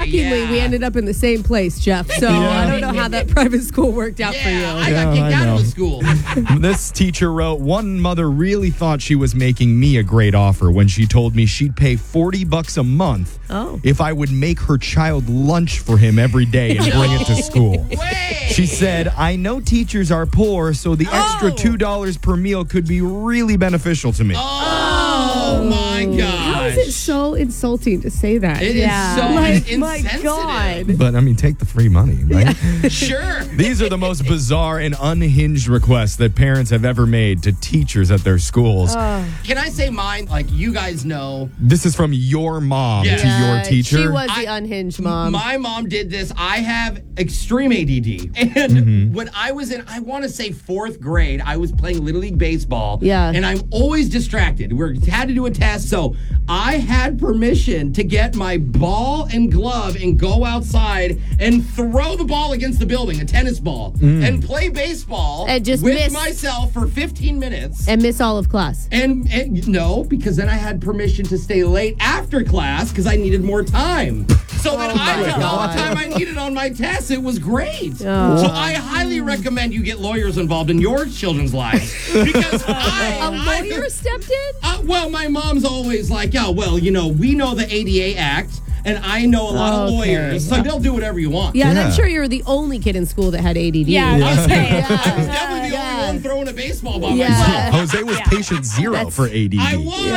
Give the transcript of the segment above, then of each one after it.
shockingly, we ended up in the same place, Jeff. So I don't know how that private school worked out for you. I got kicked out of the school. This teacher wrote, one mother really thought she was making me a great offer when she told me she'd pay $40 a month if I would make her child lunch for him every day and bring it to school. She said, I know teachers are poor, so the extra $2 per meal could be really beneficial to me. Oh my gosh. How is it so insulting to say that? It is so insensitive. My God. But, I mean, take the free money, right? Sure. These are the most bizarre and unhinged requests that parents have ever made to teachers at their schools. Can I say mine? Like, you guys know. This is from your mom to your teacher. She was the unhinged mom. My mom did this. I have extreme ADD. And when I was in, I want to say 4th grade, I was playing Little League Baseball. Yeah. And I'm always distracted. We had to do a test. So I had permission to get my ball and glove and go outside and throw the ball against the building, a tennis ball, and play baseball And just with miss. myself for 15 minutes. And miss all of class. And no, because then I had permission to stay late after class because I needed more time. So then I took all the time I needed on my tests. It was great. So I highly recommend you get lawyers involved in your children's lives. Because A lawyer stepped in? well, my mom's always like, oh, well, you know, we know the ADA Act. And I know a lot of lawyers, so they'll do whatever you want. Yeah, and I'm sure you were the only kid in school that had ADD. Yeah, I was saying. I was definitely the only one throwing a baseball by myself. Jose was patient zero for ADD. I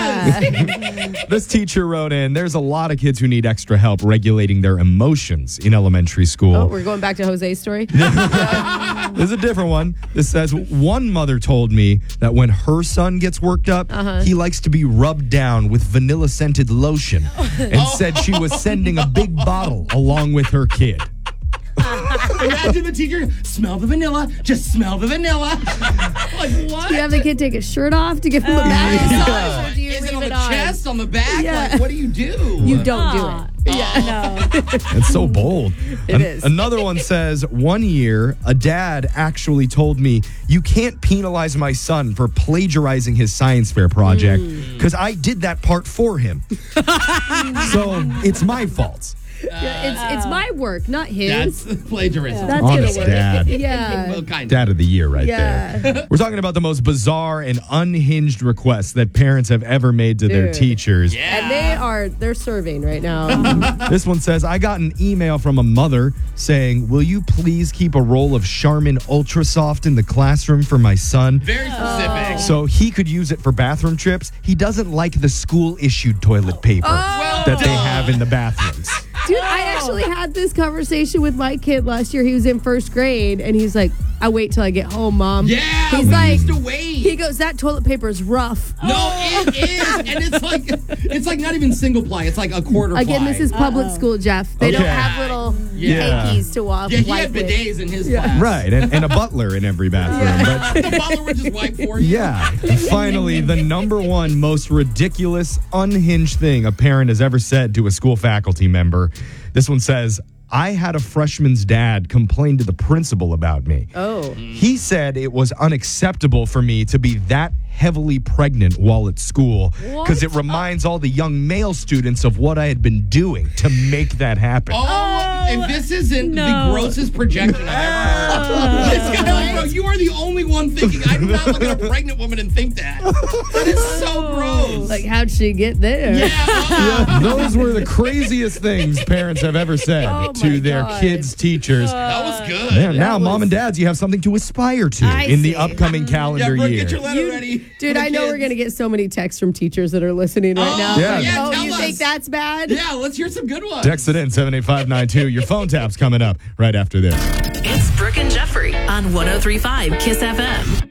was. This teacher wrote in, there's a lot of kids who need extra help regulating their emotions in elementary school. Oh, we're going back to Jose's story? There's a different one. This says, one mother told me that when her son gets worked up, he likes to be rubbed down with vanilla-scented lotion and said she was sending a big bottle along with her kid. Imagine the teacher, smell the vanilla, just smell the vanilla. Like, what? Do you have the kid take his shirt off to give him a back massage, or do you Is it leave on it the on? chest, on the back? Yeah. Like, what do you do? You don't do it. No. It's so bold. It is. Another one says, one year, a dad actually told me, you can't penalize my son for plagiarizing his science fair project because I did that part for him. So it's my fault. It's my work, not his. That's plagiarism. That's Honest gonna work. dad. Yeah. Well, kind of. Dad of the year right Yeah. there. We're talking about the most bizarre and unhinged requests that parents have ever made to their Dude. teachers. And they're serving right now. This one says, I got an email from a mother saying, will you please keep a roll of Charmin Ultra Soft in the classroom for my son? Very specific. So he could use it for bathroom trips. He doesn't like the school-issued toilet paper that they have in the bathrooms. Dude, I actually had this conversation with my kid last year. He was in 1st grade, and he's like, I wait till I get home, Mom. Yeah, he's we like, used to wait. He goes, that toilet paper is rough. No, it is. And it's like not even single ply. It's like a quarter ply. Again, this is public school, Jeff. They don't Okay. have little Yeah. hankies to wipe Yeah, he had with. bidets in his class. Right, and a butler in every bathroom. But The butler would just wipe for you. yeah, and finally, the number one most ridiculous, unhinged thing a parent has ever said to a school faculty member. This one says, I had a freshman's dad complain to the principal about me. Oh. He said it was unacceptable for me to be that heavily pregnant while at school because it reminds all the young male students of what I had been doing to make that happen. Oh, if this isn't the grossest projection I've ever heard. This guy, bro, you are the only one thinking. I do not look at a pregnant woman and think that. That is so gross. Like, how'd she get there? Yeah. Those were the craziest things parents have ever said Oh to my their God. kids' teachers. That was good. Man, now, mom and dads, you have something to aspire to in the see. upcoming calendar Brooke, year. get your letter ready. Dude, for the I know we're kids. going to get so many texts from teachers that are listening right now. Yeah. Yeah, Oh, tell you us. think that's bad? Yeah, let's hear some good ones. Text it in 78592. Your phone tap's coming up right after this. It's Brooke and Jeffrey on 103.5 Kiss FM.